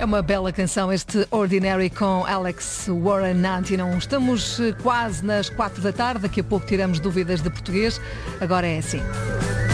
É uma bela canção, este Ordinary com Alex Warren Antinon. Estamos quase nas 4 da tarde, daqui a pouco tiramos dúvidas de português. Agora é assim.